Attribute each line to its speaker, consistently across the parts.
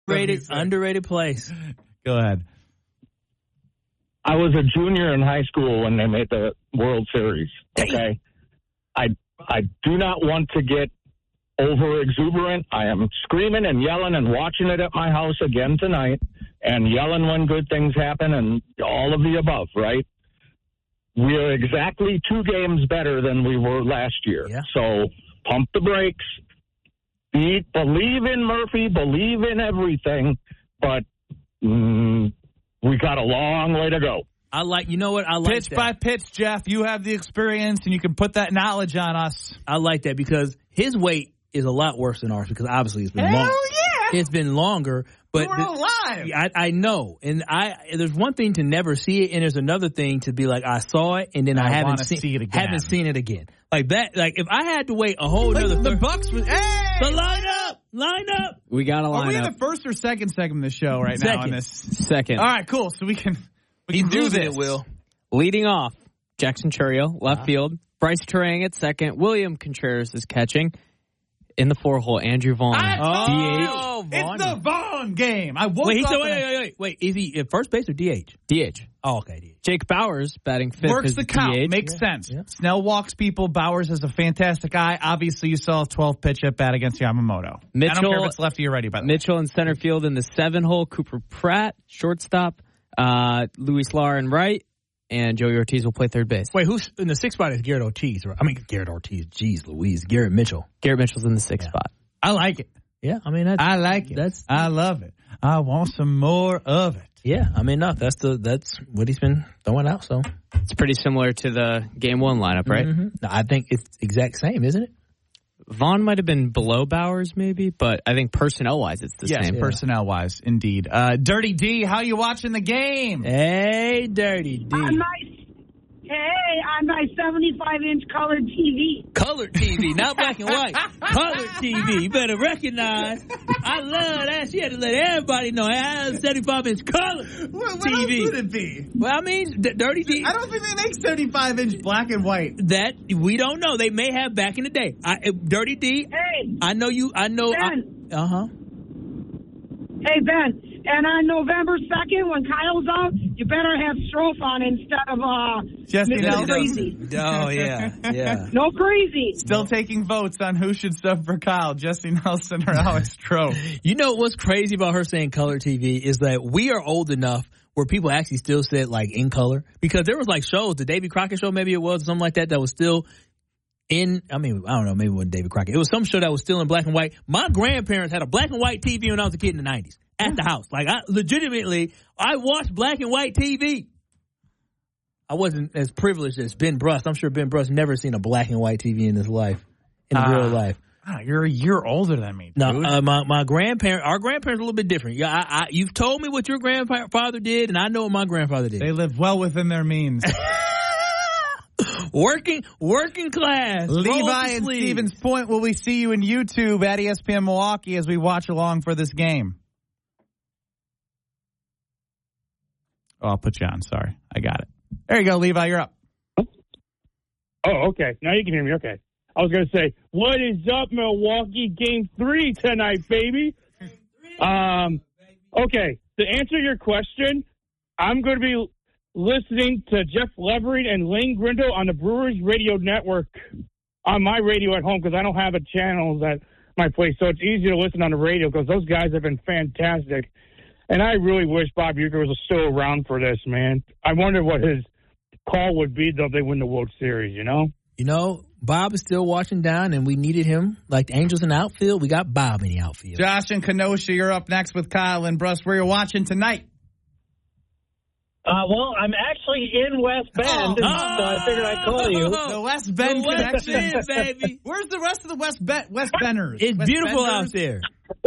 Speaker 1: Underrated place.
Speaker 2: Go ahead.
Speaker 3: I was a junior in high school when they made the World Series. Okay, I do not want to get over exuberant. I am screaming and yelling and watching it at my house again tonight, and yelling when good things happen, and all of the above. Right? We are exactly 2 games better than we were last year.
Speaker 1: Yeah.
Speaker 3: So pump the brakes. Believe in Murphy. Believe in everything, but. We got a long way to go.
Speaker 1: I like
Speaker 2: pitch
Speaker 1: that.
Speaker 2: by pitch, Jeff. You have the experience, and you can put that knowledge on us.
Speaker 1: I like that because his wait is a lot worse than ours because obviously it's been long.
Speaker 2: Yeah.
Speaker 1: It's been longer, but
Speaker 2: we're alive.
Speaker 1: I know, and there's one thing to never see it, and there's another thing to be like I saw it, and then I haven't seen it again. Like that. Like if I had to wait a whole another.
Speaker 2: The Bucks was. Hey!
Speaker 1: So line up.
Speaker 4: We got to line up.
Speaker 2: Are we in the first or second segment of the show right now? On this
Speaker 4: second.
Speaker 2: All right, cool. So we can do this.
Speaker 1: Will
Speaker 4: Leading off, Jackson Churio, left field. Bryce Terang at second. William Contreras is catching. In the 4-hole, Andrew Vaughn.
Speaker 2: DH. It's the Vaughn game. I woke up.
Speaker 1: Wait. Is he at first base or DH?
Speaker 4: DH.
Speaker 1: Oh, okay. DH.
Speaker 4: Jake Bowers batting fifth.
Speaker 2: Works
Speaker 4: as
Speaker 2: the count.
Speaker 4: DH.
Speaker 2: Makes sense.
Speaker 1: Yeah.
Speaker 2: Snell walks people. Bowers has a fantastic eye. Obviously, you saw a 12th pitch at bat against Yamamoto. I don't care if it's lefty or righty, by the way.
Speaker 4: Mitchell in center field in the 7-hole. Cooper Pratt, shortstop. Luis Lar in right. And Joey Ortiz will play third base.
Speaker 1: Wait, who's in the 6th spot is Garrett Ortiz? Right? I mean, Garrett Ortiz. Jeez Louise. Garrett Mitchell.
Speaker 4: Garrett Mitchell's in the 6th spot.
Speaker 2: I like it.
Speaker 1: Yeah, I mean,
Speaker 2: I like it. I love it. I want some more of it.
Speaker 1: Yeah, I mean, no, that's what he's been throwing out. So
Speaker 4: it's pretty similar to the Game 1 lineup, right?
Speaker 1: Mm-hmm. No, I think it's exact same, isn't it?
Speaker 4: Vaughn might have been below Bowers, maybe, but I think personnel-wise, it's the same.
Speaker 2: Yes, personnel-wise, indeed. Dirty D, how you watching the game?
Speaker 1: Hey, Dirty D.
Speaker 5: On my 75-inch colored TV.
Speaker 1: Colored TV, not black and white. Colored TV. You better recognize. I love that. She had to let everybody know. I have a 75-inch color TV.
Speaker 2: What else would it be?
Speaker 1: Well, I mean, Dirty D.
Speaker 2: I don't think they make 75-inch black and white.
Speaker 1: That, we don't know. They may have back in the day. Dirty D.
Speaker 5: Hey.
Speaker 1: I know you. I know.
Speaker 5: Ben.
Speaker 1: Hey,
Speaker 5: Ben. And on November 2nd, when Kyle's out, you better have Strofe on instead of
Speaker 2: Jesse
Speaker 5: Mr. Crazy.
Speaker 1: Oh, yeah.
Speaker 5: No Crazy.
Speaker 2: Still taking votes on who should sub for Kyle, Jesse Nelson or Alex Strofe.
Speaker 1: You know what's crazy about her saying color TV is that we are old enough where people actually still said, like, in color. Because there was, like, shows, the Davy Crockett show, maybe it was, or something like that was still in, I mean, I don't know, maybe it wasn't David Crockett. It was some show that was still in black and white. My grandparents had a black and white TV when I was a kid in the 90s. At the house. Like, I watched black and white TV. I wasn't as privileged as Ben Brust. I'm sure Ben Brust never seen a black and white TV in his life, in real life.
Speaker 2: You're a year older than me, dude.
Speaker 1: No, my grandparents, our grandparents are a little bit different. Yeah, you've told me what your grandfather did, and I know what my grandfather did.
Speaker 2: They live well within their means.
Speaker 1: Working class.
Speaker 2: Levi and Stevens Point, will we see you in YouTube at ESPN Milwaukee as we watch along for this game? Oh, I'll put you on. Sorry. I got it. There you go, Levi. You're up.
Speaker 6: Oh, okay. Now you can hear me. Okay. I was going to say, what is up, Milwaukee? Game 3 tonight, baby. Okay. To answer your question, I'm going to be listening to Jeff Levering and Lane Grindle on the Brewers Radio Network on my radio at home because I don't have a channel at my place. So it's easy to listen on the radio because those guys have been fantastic. And I really wish Bob Uecker was still around for this, man. I wonder what his call would be, though, if they win the World Series, you know?
Speaker 1: You know, Bob is still watching down, and we needed him. Like the Angels in the outfield, we got Bob in the outfield.
Speaker 2: Josh and Kenosha, you're up next with Kyle and Brust. Where you're watching tonight?
Speaker 7: Well, I'm actually in West Bend, so I figured I'd call you.
Speaker 2: The West Bend connection,
Speaker 1: baby.
Speaker 2: Where's the rest of the West Benders?
Speaker 1: It's
Speaker 2: West
Speaker 1: beautiful
Speaker 2: Benders?
Speaker 1: out there.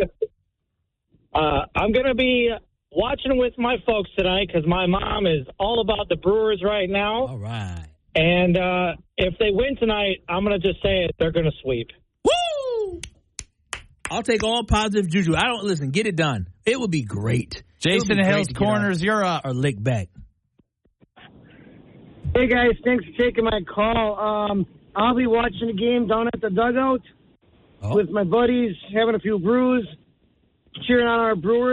Speaker 7: I'm going to be watching with my folks tonight because my mom is all about the Brewers right now.
Speaker 1: All right.
Speaker 7: And if they win tonight, I'm going to just say it. They're going to sweep.
Speaker 1: Woo! I'll take all positive juju. Listen, get it done. It would be great.
Speaker 2: Jason Hill's Corners, you're up.
Speaker 1: Or lick back.
Speaker 5: Hey, guys. Thanks for taking my call. I'll be watching the game down at the dugout with my buddies, having a few brews. cheering on our Brewers.